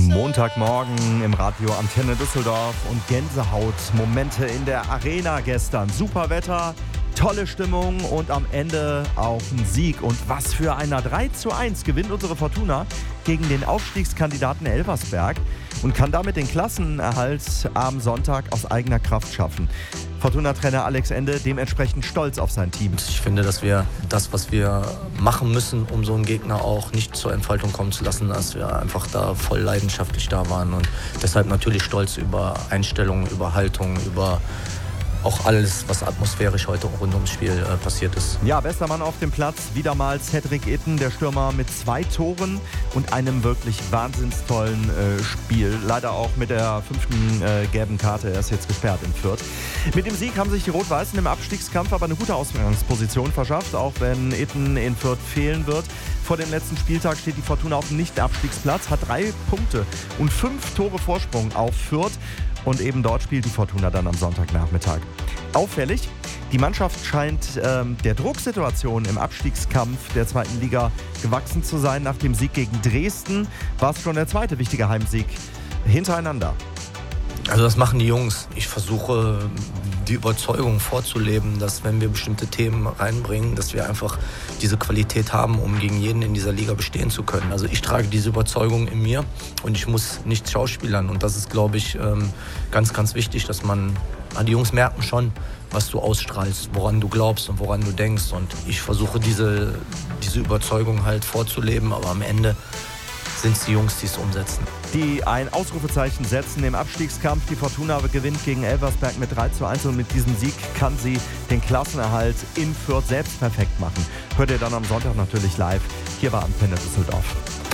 Montagmorgen im Radio Antenne Düsseldorf und Gänsehaut-Momente in der Arena gestern. Super Wetter, tolle Stimmung und am Ende auch ein Sieg. Und was für einer 3:1 gewinnt unsere Fortuna gegen den Aufstiegskandidaten Elversberg und kann damit den Klassenerhalt am Sonntag aus eigener Kraft schaffen. Fortuna-Trainer Alex Ende dementsprechend stolz auf sein Team. Ich finde, dass wir das, was wir machen müssen, um so einen Gegner auch nicht zur Entfaltung kommen zu lassen, dass wir einfach da voll leidenschaftlich da waren und deshalb natürlich stolz über Einstellungen, über Haltung, über auch alles, was atmosphärisch heute rund ums Spiel passiert ist. Ja, bester Mann auf dem Platz, wieder mal Cedric Itten, der Stürmer mit 2 Toren und einem wirklich wahnsinnstollen Spiel. Leider auch mit der 5. gelben Karte, er ist jetzt gesperrt in Fürth. Mit dem Sieg haben sich die Rot-Weißen im Abstiegskampf aber eine gute Ausgangsposition verschafft, auch wenn Itten in Fürth fehlen wird. Vor dem letzten Spieltag steht die Fortuna auf dem Nicht-Abstiegsplatz, hat 3 Punkte und 5 Tore Vorsprung auf Fürth. Und eben dort spielt die Fortuna dann am Sonntagnachmittag. Auffällig, die Mannschaft scheint der Drucksituation im Abstiegskampf der 2. Liga gewachsen zu sein. Nach dem Sieg gegen Dresden war es schon der zweite wichtige Heimsieg hintereinander. Also das machen die Jungs. Ich versuche die Überzeugung vorzuleben, dass wenn wir bestimmte Themen reinbringen, dass wir einfach diese Qualität haben, um gegen jeden in dieser Liga bestehen zu können. Also ich trage diese Überzeugung in mir und ich muss nicht schauspielern. Und das ist, glaube ich, ganz, ganz wichtig, dass die Jungs merken schon, was du ausstrahlst, woran du glaubst und woran du denkst. Und ich versuche diese Überzeugung halt vorzuleben, aber am Ende sind es die Jungs, die es umsetzen. Die ein Ausrufezeichen setzen im Abstiegskampf. Die Fortuna gewinnt gegen Elversberg mit 3:1 und mit diesem Sieg kann sie den Klassenerhalt in Fürth selbst perfekt machen. Hört ihr dann am Sonntag natürlich live hier bei Antenne Düsseldorf.